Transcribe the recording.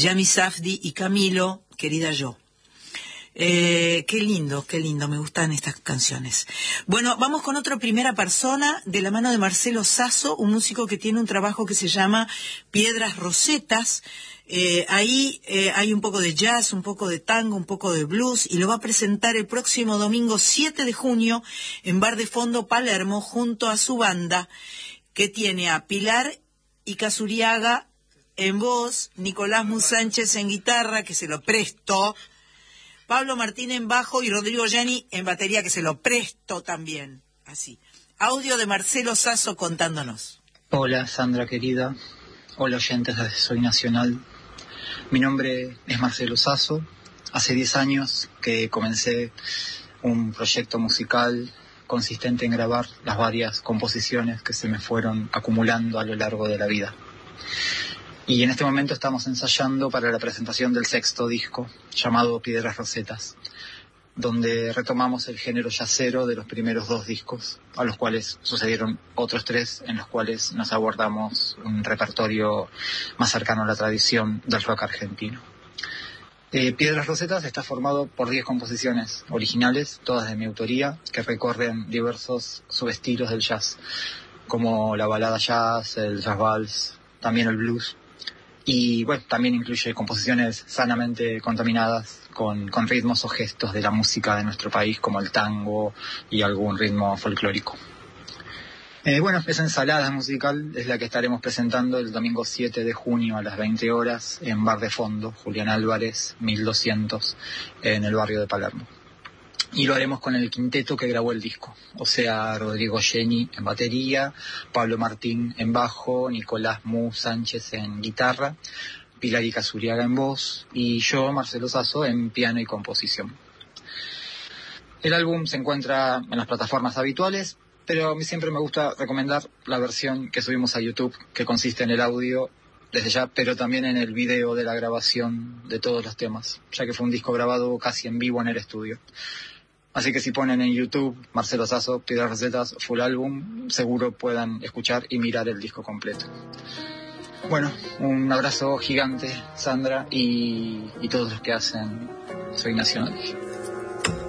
Yami Safdie y Camilo, Querida Yo. Qué lindo, me gustan estas canciones. Bueno, vamos con otra primera persona, de la mano de Marcelo Sasso, un músico que tiene un trabajo que se llama Piedras Rosetas. Ahí hay un poco de jazz, un poco de tango, un poco de blues, y lo va a presentar el próximo domingo 7 de junio en Bar de Fondo, Palermo, junto a su banda, que tiene a Pilar Icazuriaga en voz, Nicolás Musánchez en guitarra, que se lo presto, Pablo Martín en bajo y Rodrigo Gianni en batería, que se lo presto también. Así. Audio de Marcelo Sasso contándonos. Hola Sandra querida, hola oyentes de Soy Nacional. Mi nombre es Marcelo Sasso. Hace 10 años que comencé un proyecto musical consistente en grabar las varias composiciones que se me fueron acumulando a lo largo de la vida. Y en este momento estamos ensayando para la presentación del 6º disco, llamado Piedras Rosetas, donde retomamos el género jazzero de los primeros 2 discos, a los cuales sucedieron otros 3, en los cuales nos abordamos un repertorio más cercano a la tradición del rock argentino. Piedras Rosetas está formado por 10 composiciones originales, todas de mi autoría, que recorren diversos subestilos del jazz, como la balada jazz, el jazz vals, también el blues. Y bueno, también incluye composiciones sanamente contaminadas con ritmos o gestos de la música de nuestro país, como el tango y algún ritmo folclórico. Bueno, esa ensalada musical es la que estaremos presentando el domingo 7 de junio a las 20 horas en Bar de Fondo, Julián Álvarez, 1200, en el barrio de Palermo. Y lo haremos con el quinteto que grabó el disco, o sea, Rodrigo Gianni en batería, Pablo Martín en bajo, Nicolás Mu Sánchez en guitarra, Pilar Icazuriaga en voz y yo, Marcelo Sasso, en piano y composición. El álbum se encuentra en las plataformas habituales, pero a mí siempre me gusta recomendar la versión que subimos a YouTube, que consiste en el audio desde ya, pero también en el video de la grabación de todos los temas, ya que fue un disco grabado casi en vivo en el estudio. Así que si ponen en YouTube Marcelo Sasso, Piedras Rosetas, full álbum, seguro puedan escuchar y mirar el disco completo. Bueno, un abrazo gigante, Sandra, y todos los que hacen Soy Nacional.